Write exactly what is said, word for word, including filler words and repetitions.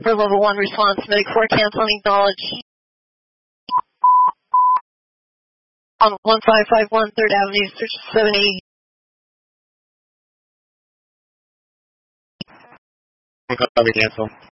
For level one response, Medic four canceling, acknowledge. On one five five one third Avenue, search seven eighty. Copy, cancel.